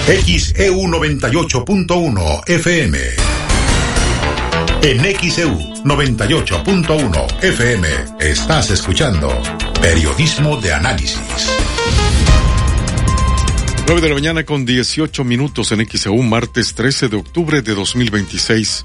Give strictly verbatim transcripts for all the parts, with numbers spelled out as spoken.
X E U noventa y ocho punto uno F M. En X E U noventa y ocho punto uno F M estás escuchando Periodismo de Análisis. nueve de la mañana con dieciocho minutos en X E U, martes trece de octubre de dos mil veintiséis.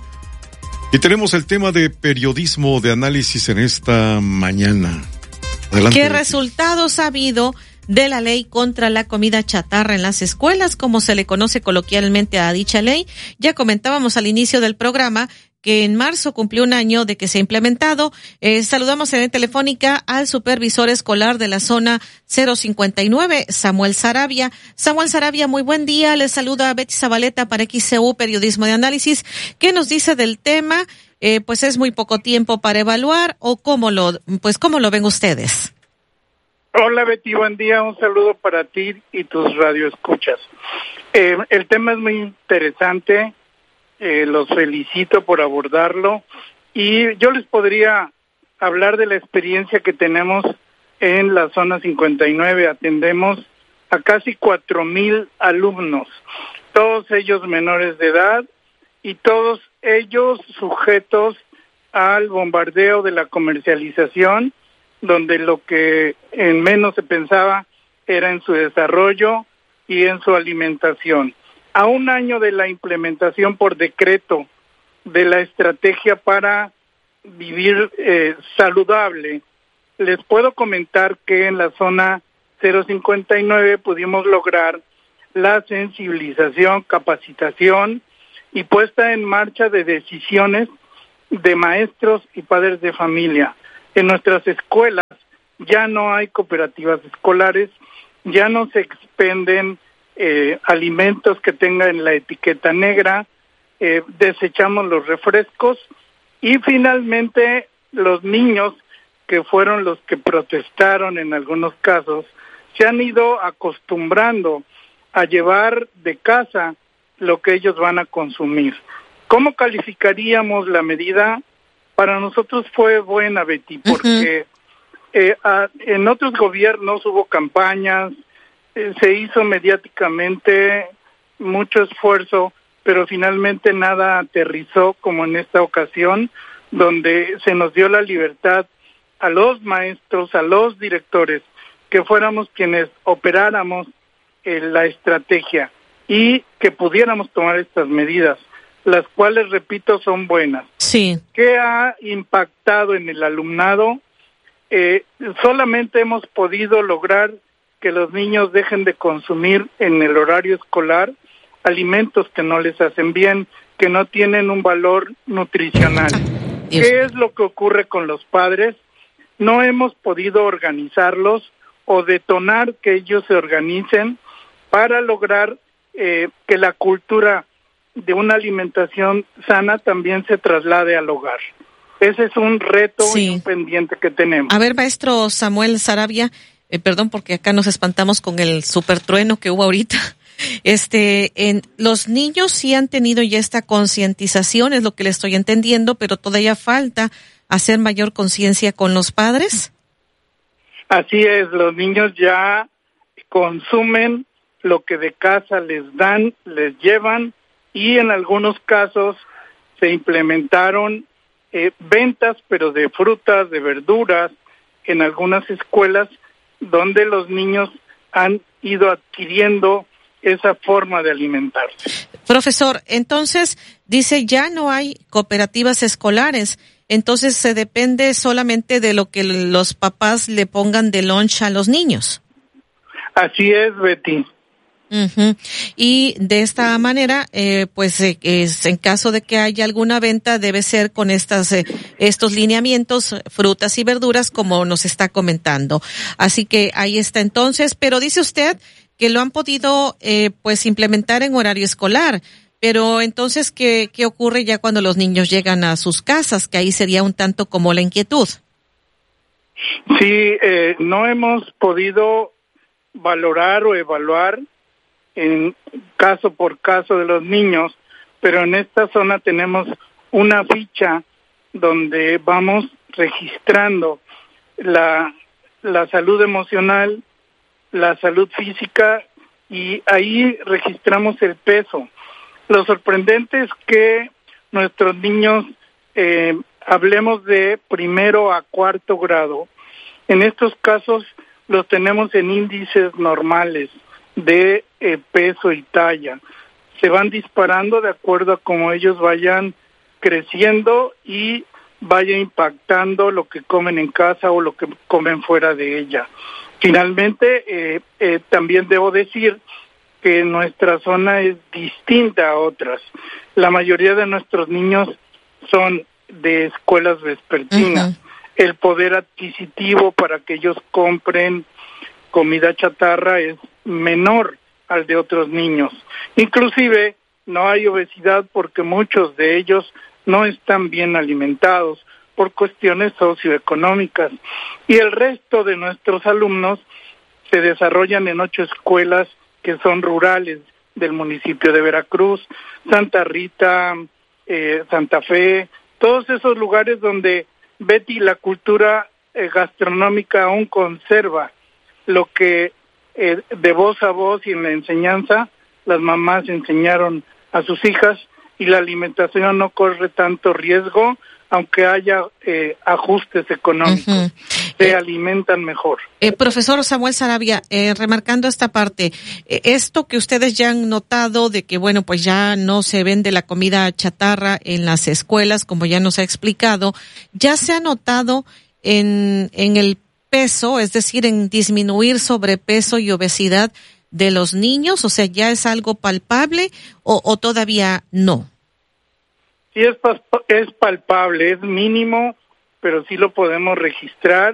Y tenemos el tema de periodismo de análisis en esta mañana. Adelante. ¿Qué resultados ha habido de la ley contra la comida chatarra en las escuelas, como se le conoce coloquialmente a dicha ley? Ya comentábamos al inicio del programa que en marzo cumplió un año de que se ha implementado. Eh, saludamos en la telefónica al supervisor escolar de la zona cero cincuenta y nueve, Samuel Sarabia. Samuel Sarabia, muy buen día. Les saluda Betty Zabaleta para X E U Periodismo de Análisis. ¿Qué nos dice del tema? Eh, pues es muy poco tiempo para evaluar, o cómo lo, pues cómo lo ven ustedes. Hola Betty, buen día. Un saludo para ti y tus radioescuchas. Eh, el tema es muy interesante. Eh, los felicito por abordarlo, y yo les podría hablar de la experiencia que tenemos en la zona cincuenta y nueve. Atendemos a casi cuatro mil alumnos, todos ellos menores de edad y todos ellos sujetos al bombardeo de la comercialización, donde lo que en menos se pensaba era en su desarrollo y en su alimentación. A un año de la implementación por decreto de la estrategia para vivir eh, saludable, les puedo comentar que en la zona cero cincuenta y nueve pudimos lograr la sensibilización, capacitación y puesta en marcha de decisiones de maestros y padres de familia. En nuestras escuelas ya no hay cooperativas escolares, ya no se expenden Eh, alimentos que tengan la etiqueta negra, eh, desechamos los refrescos, y finalmente los niños, que fueron los que protestaron en algunos casos, se han ido acostumbrando a llevar de casa lo que ellos van a consumir. ¿Cómo calificaríamos la medida? Para nosotros fue buena, Betty, porque uh-huh. eh, a, en otros gobiernos hubo campañas, se hizo mediáticamente mucho esfuerzo, pero finalmente nada aterrizó como en esta ocasión, donde se nos dio la libertad a los maestros, a los directores, que fuéramos quienes operáramos eh, la estrategia y que pudiéramos tomar estas medidas, las cuales, repito, son buenas. Sí. ¿Qué ha impactado en el alumnado? Eh, solamente hemos podido lograr que los niños dejen de consumir en el horario escolar alimentos que no les hacen bien, que no tienen un valor nutricional. Dios. ¿Qué es lo que ocurre con los padres? No hemos podido organizarlos o detonar que ellos se organicen para lograr eh, que la cultura de una alimentación sana también se traslade al hogar. Ese es un reto sí. y un pendiente que tenemos. A ver, maestro Samuel Sarabia, Eh, perdón, porque acá nos espantamos con el supertrueno que hubo ahorita. Este, en, los niños sí han tenido ya esta concientización, es lo que le estoy entendiendo, pero todavía falta hacer mayor conciencia con los padres. Así es, los niños ya consumen lo que de casa les dan, les llevan, y en algunos casos se implementaron eh, ventas, pero de frutas, de verduras, en algunas escuelas, donde los niños han ido adquiriendo esa forma de alimentarse. Profesor, entonces dice ya no hay cooperativas escolares, entonces se depende solamente de lo que los papás le pongan de lunch a los niños. Así es, Betty. Uh-huh. Y de esta manera, eh, pues eh, es, en caso de que haya alguna venta, debe ser con estas eh, estos lineamientos, frutas y verduras, como nos está comentando. Así que ahí está entonces. Pero dice usted que lo han podido eh, pues implementar en horario escolar. Pero entonces, ¿qué, qué ocurre ya cuando los niños llegan a sus casas? Que ahí sería un tanto como la inquietud. Sí, eh, no hemos podido valorar o evaluar en caso por caso de los niños, pero en esta zona tenemos una ficha donde vamos registrando la, la salud emocional, la salud física y ahí registramos el peso. Lo sorprendente es que nuestros niños, eh, hablemos de primero a cuarto grado, en estos casos los tenemos en índices normales de eh, peso y talla. Se van disparando de acuerdo a cómo ellos vayan creciendo y vaya impactando lo que comen en casa o lo que comen fuera de ella. Finalmente, eh, eh, también debo decir que nuestra zona es distinta a otras. La mayoría de nuestros niños son de escuelas vespertinas. Uh-huh. El poder adquisitivo para que ellos compren comida chatarra es menor al de otros niños. Inclusive no hay obesidad porque muchos de ellos no están bien alimentados por cuestiones socioeconómicas. Y el resto de nuestros alumnos se desarrollan en ocho escuelas que son rurales del municipio de Veracruz, Santa Rita, eh, Santa Fe, todos esos lugares donde, Betty, la cultura eh, gastronómica aún conserva lo que eh, de voz a voz y en la enseñanza las mamás enseñaron a sus hijas, y la alimentación no corre tanto riesgo, aunque haya eh, ajustes económicos. Uh-huh. Se eh, alimentan mejor. Eh, profesor Samuel Sarabia, eh, remarcando esta parte, eh, esto que ustedes ya han notado de que, bueno, pues ya no se vende la comida chatarra en las escuelas, como ya nos ha explicado, ¿ya se ha notado en, en el peso, es decir, en disminuir sobrepeso y obesidad de los niños? O sea, ¿ya es algo palpable o, o todavía no? Sí, es, es palpable, es mínimo, pero sí lo podemos registrar,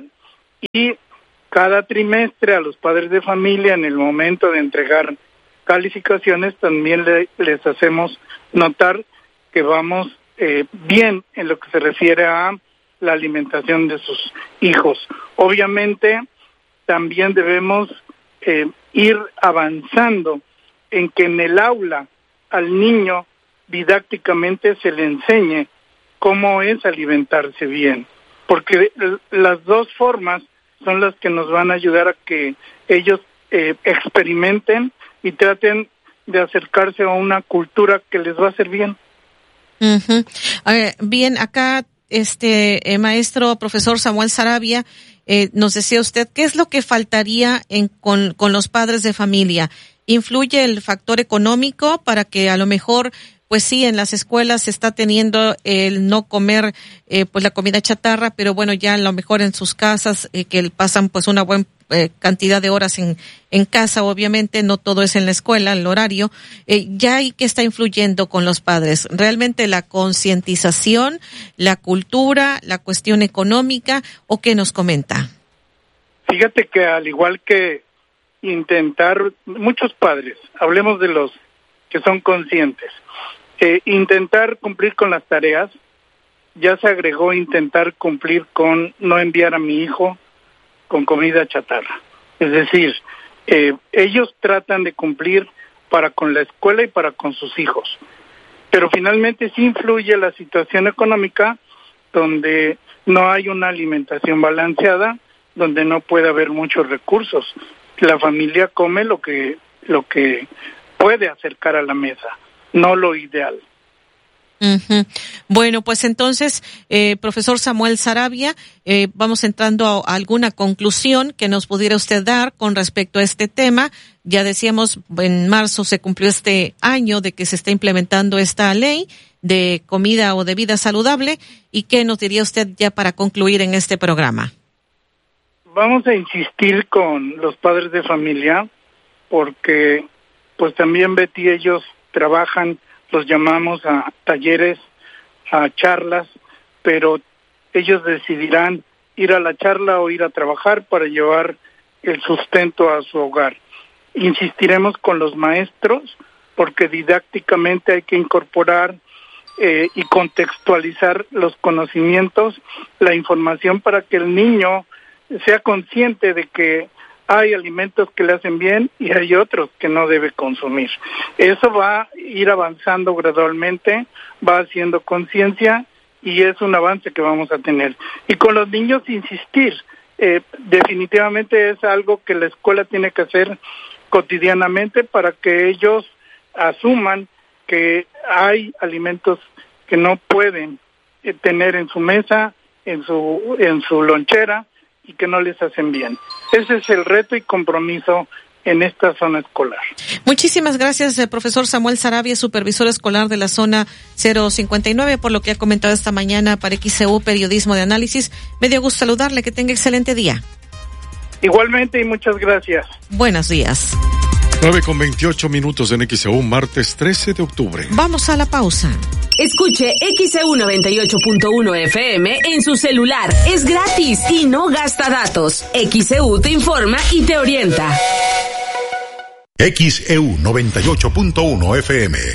y cada trimestre a los padres de familia, en el momento de entregar calificaciones, también le, les hacemos notar que vamos eh, bien en lo que se refiere a la alimentación de sus hijos. Obviamente, también debemos eh, ir avanzando en que en el aula al niño didácticamente se le enseñe cómo es alimentarse bien, porque las dos formas son las que nos van a ayudar a que ellos eh, experimenten y traten de acercarse a una cultura que les va a hacer bien. Uh-huh. Ver, bien, acá este eh, maestro profesor Samuel Sarabia, eh, nos decía usted, ¿qué es lo que faltaría en con, con los padres de familia? ¿Influye el factor económico para que a lo mejor, pues sí, en las escuelas se está teniendo el no comer eh, pues la comida chatarra, pero bueno, ya a lo mejor en sus casas, eh, que pasan pues una buena eh, cantidad de horas en, en casa, obviamente, no todo es en la escuela, el horario, eh, ya hay que está influyendo con los padres? ¿Realmente la concientización, la cultura, la cuestión económica, o qué nos comenta? Fíjate que al igual que intentar, muchos padres, hablemos de los que son conscientes, eh, intentar cumplir con las tareas, ya se agregó intentar cumplir con no enviar a mi hijo con comida chatarra. Es decir, eh, ellos tratan de cumplir para con la escuela y para con sus hijos, pero finalmente sí influye la situación económica, donde no hay una alimentación balanceada, donde no puede haber muchos recursos. La familia come lo que lo que puede acercar a la mesa, no lo ideal. Uh-huh. Bueno, pues entonces, eh, profesor Samuel Sarabia, eh, vamos entrando a, a alguna conclusión que nos pudiera usted dar con respecto a este tema. Ya decíamos, en marzo se cumplió este año de que se está implementando esta ley de comida o de vida saludable. ¿Y qué nos diría usted ya para concluir en este programa? Vamos a insistir con los padres de familia, porque pues también, Betty, ellos trabajan, los llamamos a talleres, a charlas, pero ellos decidirán ir a la charla o ir a trabajar para llevar el sustento a su hogar. Insistiremos con los maestros, porque didácticamente hay que incorporar eh, y contextualizar los conocimientos, la información, para que el niño sea consciente de que hay alimentos que le hacen bien y hay otros que no debe consumir. Eso va a ir avanzando gradualmente, va haciendo conciencia, y es un avance que vamos a tener. Y con los niños insistir, eh, definitivamente es algo que la escuela tiene que hacer cotidianamente para que ellos asuman que hay alimentos que no pueden eh, tener en su mesa, en su en su lonchera y que no les hacen bien. Ese es el reto y compromiso en esta zona escolar. Muchísimas gracias, eh, profesor Samuel Sarabia, supervisor escolar de la zona cero cincuenta y nueve, por lo que ha comentado esta mañana para X C U Periodismo de Análisis. Me dio gusto saludarle, que tenga excelente día. Igualmente y muchas gracias. Buenos días. nueve con veintiocho minutos en X C U, martes trece de octubre. Vamos a la pausa. Escuche X C U noventa y ocho punto uno F M en su celular. Es gratis y no gasta datos. X C U te informa y te orienta. X E U noventa y ocho punto uno F M.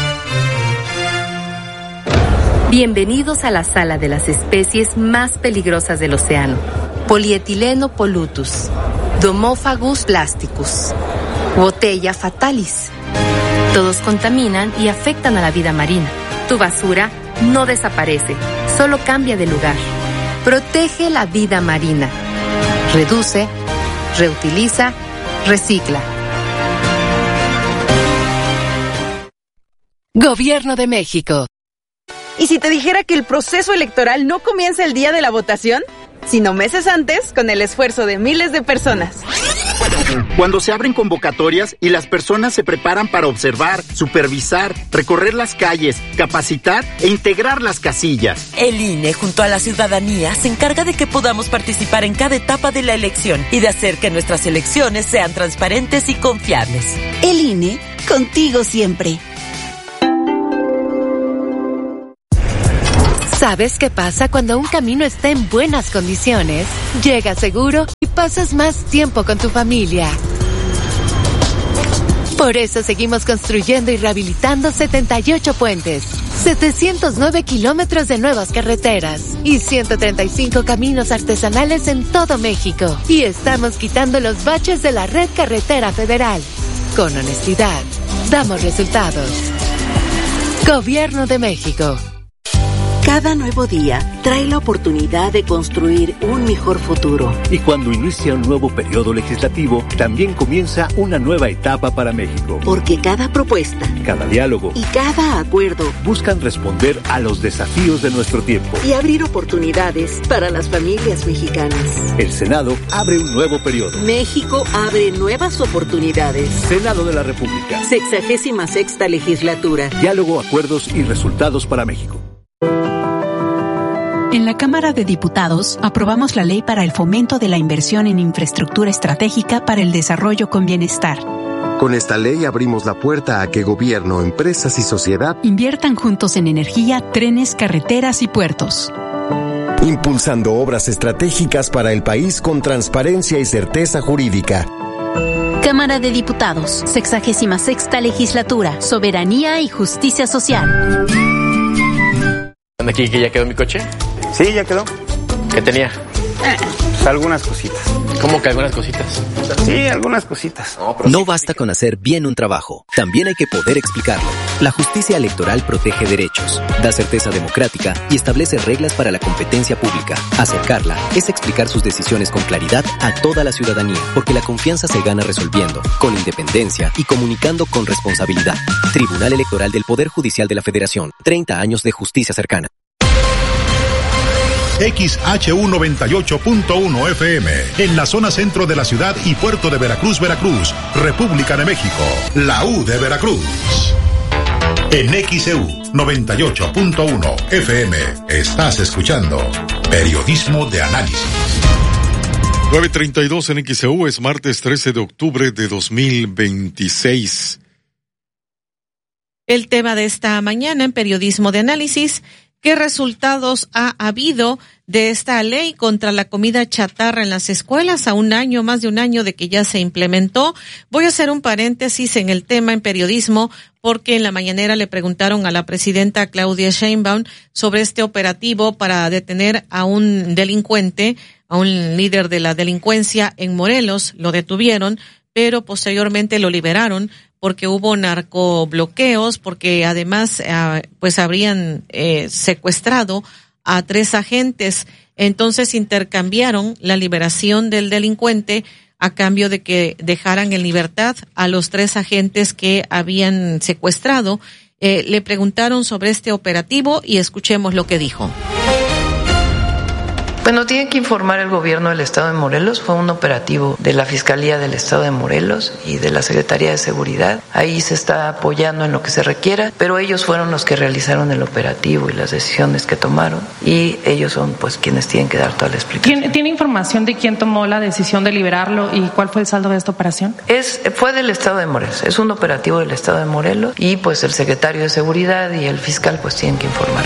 Bienvenidos a la sala de las especies más peligrosas del océano. Polietileno polutus, Domophagus plasticus, Botella fatalis. Todos contaminan y afectan a la vida marina. Tu basura no desaparece, solo cambia de lugar. Protege la vida marina. Reduce, reutiliza, recicla. Gobierno de México. ¿Y si te dijera que el proceso electoral no comienza el día de la votación, sino meses antes, con el esfuerzo de miles de personas? Cuando se abren convocatorias y las personas se preparan para observar, supervisar, recorrer las calles, capacitar e integrar las casillas. El I N E, junto a la ciudadanía, se encarga de que podamos participar en cada etapa de la elección y de hacer que nuestras elecciones sean transparentes y confiables. El I N E, contigo siempre. ¿Sabes qué pasa cuando un camino está en buenas condiciones? Llega seguro y pasas más tiempo con tu familia. Por eso seguimos construyendo y rehabilitando setenta y ocho puentes, setecientos nueve kilómetros de nuevas carreteras y ciento treinta y cinco caminos artesanales en todo México. Y estamos quitando los baches de la red carretera federal. Con honestidad, damos resultados. Gobierno de México. Cada nuevo día trae la oportunidad de construir un mejor futuro. Y cuando inicia un nuevo periodo legislativo, también comienza una nueva etapa para México. Porque cada propuesta, cada diálogo y cada acuerdo buscan responder a los desafíos de nuestro tiempo y abrir oportunidades para las familias mexicanas. El Senado abre un nuevo periodo. México abre nuevas oportunidades. Senado de la República. Sexagésima sexta legislatura. Diálogo, acuerdos y resultados para México. En la Cámara de Diputados aprobamos la ley para el fomento de la inversión en infraestructura estratégica para el desarrollo con bienestar. Con esta ley abrimos la puerta a que gobierno, empresas y sociedad inviertan juntos en energía, trenes, carreteras y puertos. Impulsando obras estratégicas para el país con transparencia y certeza jurídica. Cámara de Diputados, sexagésima sexta legislatura, soberanía y justicia social. ¿Aquí que ya quedó mi coche? Sí, ya quedó. ¿Qué tenía? Eh, pues algunas cositas. ¿Cómo que algunas cositas? Sí, algunas cositas. No, no basta con hacer bien un trabajo, también hay que poder explicarlo. La justicia electoral protege derechos, da certeza democrática y establece reglas para la competencia pública. Acercarla es explicar sus decisiones con claridad a toda la ciudadanía, porque la confianza se gana resolviendo, con independencia y comunicando con responsabilidad. Tribunal Electoral del Poder Judicial de la Federación, treinta años de justicia cercana. X H U noventa y ocho punto uno F M, en la zona centro de la ciudad y puerto de Veracruz, Veracruz, República de México, la U de Veracruz. En X E U noventa y ocho punto uno F M, estás escuchando Periodismo de Análisis. nueve treinta y dos en X E U, es martes trece de octubre de dos mil veintiséis. El tema de esta mañana en Periodismo de Análisis: ¿qué resultados ha habido de esta ley contra la comida chatarra en las escuelas a un año, más de un año de que ya se implementó? Voy a hacer un paréntesis en el tema en periodismo, porque en la mañanera le preguntaron a la presidenta Claudia Sheinbaum sobre este operativo para detener a un delincuente, a un líder de la delincuencia en Morelos. Lo detuvieron, pero posteriormente lo liberaron porque hubo narcobloqueos, porque además eh, pues habrían eh, secuestrado a tres agentes. Entonces intercambiaron la liberación del delincuente a cambio de que dejaran en libertad a los tres agentes que habían secuestrado. Eh, le preguntaron sobre este operativo y escuchemos lo que dijo. Bueno, tiene que informar el gobierno del Estado de Morelos. Fue un operativo de la Fiscalía del Estado de Morelos y de la Secretaría de Seguridad. Ahí se está apoyando en lo que se requiera, pero ellos fueron los que realizaron el operativo y las decisiones que tomaron, y ellos son pues quienes tienen que dar toda la explicación. ¿Tiene, ¿tiene información de quién tomó la decisión de liberarlo y cuál fue el saldo de esta operación? Es, fue del Estado de Morelos, es un operativo del Estado de Morelos, y pues el secretario de Seguridad y el fiscal pues tienen que informar.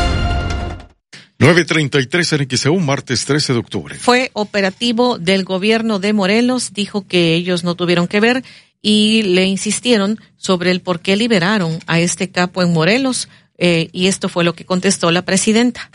nueve treinta y tres en X E U, martes trece de octubre. Fue operativo del gobierno de Morelos, dijo que ellos no tuvieron que ver y le insistieron sobre el por qué liberaron a este capo en Morelos, eh, y esto fue lo que contestó la presidenta.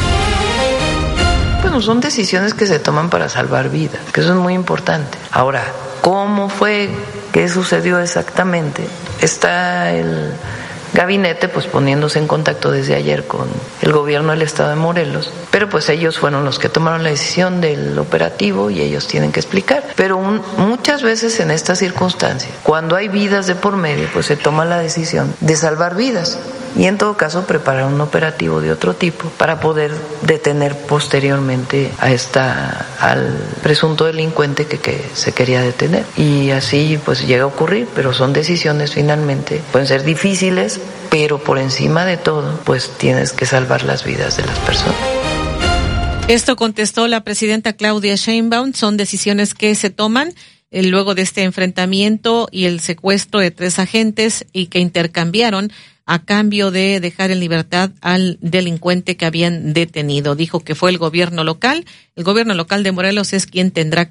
Bueno, son decisiones que se toman para salvar vidas, que eso es muy importante. Ahora, ¿cómo fue? ¿Qué sucedió exactamente? Está el gabinete pues poniéndose en contacto desde ayer con el gobierno del Estado de Morelos, pero pues ellos fueron los que tomaron la decisión del operativo y ellos tienen que explicar. Pero un, muchas veces en estas circunstancias, cuando hay vidas de por medio, pues se toma la decisión de salvar vidas y en todo caso preparar un operativo de otro tipo para poder detener posteriormente a esta al presunto delincuente que, que se quería detener. Y así pues llega a ocurrir, pero son decisiones finalmente, pueden ser difíciles, pero por encima de todo, pues tienes que salvar las vidas de las personas. Esto contestó la presidenta Claudia Sheinbaum, son decisiones que se toman eh, luego de este enfrentamiento y el secuestro de tres agentes y que intercambiaron a cambio de dejar en libertad al delincuente que habían detenido. Dijo que fue el gobierno local, el gobierno local de Morelos es quien tendrá que